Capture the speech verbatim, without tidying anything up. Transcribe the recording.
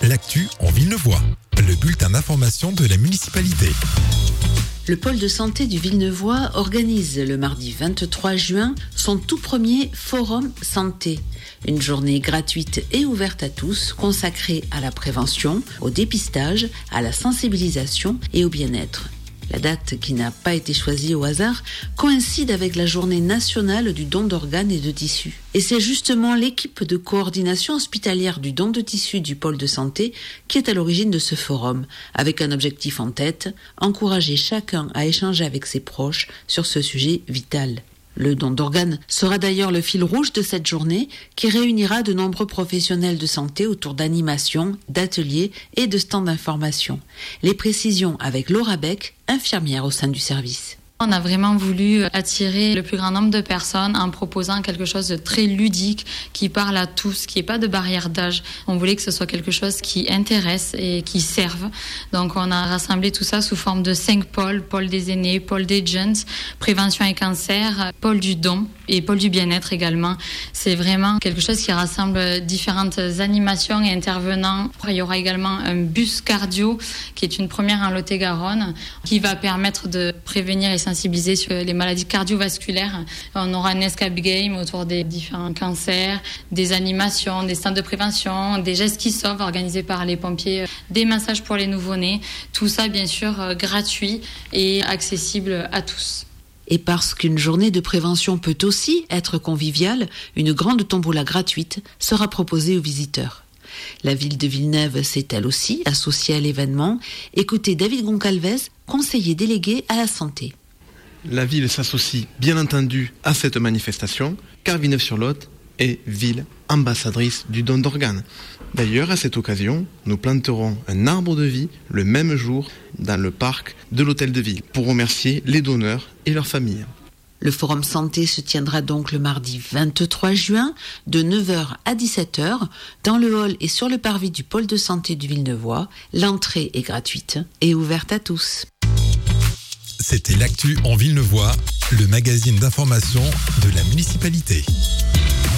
l'actu en Villeneuvois, le bulletin d'information de la municipalité. Le pôle de santé du Villeneuvois organise le mardi vingt-trois juin son tout premier Forum Santé. Une journée gratuite et ouverte à tous, consacrée à la prévention, au dépistage, à la sensibilisation et au bien-être. La date, qui n'a pas été choisie au hasard, coïncide avec la journée nationale du don d'organes et de tissus. Et c'est justement l'équipe de coordination hospitalière du don de tissus du pôle de santé qui est à l'origine de ce forum, avec un objectif en tête, encourager chacun à échanger avec ses proches sur ce sujet vital. Le don d'organes sera d'ailleurs le fil rouge de cette journée qui réunira de nombreux professionnels de santé autour d'animations, d'ateliers et de stands d'information. Les précisions avec Laura Beck, infirmière au sein du service. On a vraiment voulu attirer le plus grand nombre de personnes en proposant quelque chose de très ludique qui parle à tous, qui n'ait pas de barrière d'âge. On voulait que ce soit quelque chose qui intéresse et qui serve. Donc on a rassemblé tout ça sous forme de cinq pôles, pôle des aînés, pôle des jeunes, prévention et cancer, pôle du don et pôle du bien-être également. C'est vraiment quelque chose qui rassemble différentes animations et intervenants. Il y aura également un bus cardio qui est une première en Lot-et-Garonne qui va permettre de prévenir et sensibiliser sur les maladies cardiovasculaires. On aura un escape game autour des différents cancers, des animations, des stands de prévention, des gestes qui sauvent organisés par les pompiers, des massages pour les nouveau-nés. Tout ça, bien sûr, gratuit et accessible à tous. Et parce qu'une journée de prévention peut aussi être conviviale, une grande tombola gratuite sera proposée aux visiteurs. La ville de Villeneuve s'est elle aussi associée à l'événement. Écoutez David Goncalves, conseiller délégué à la santé. La ville s'associe bien entendu à cette manifestation, car Villeneuve-sur-Lot est ville ambassadrice du don d'organes. D'ailleurs, à cette occasion, nous planterons un arbre de vie le même jour dans le parc de l'hôtel de ville pour remercier les donneurs et leurs familles. Le Forum Santé se tiendra donc le mardi vingt-trois juin de neuf heures à dix-sept heures dans le hall et sur le parvis du pôle de santé du Villeneuvois. L'entrée est gratuite et ouverte à tous. C'était l'actu en Villeneuvois, le magazine d'information de la municipalité.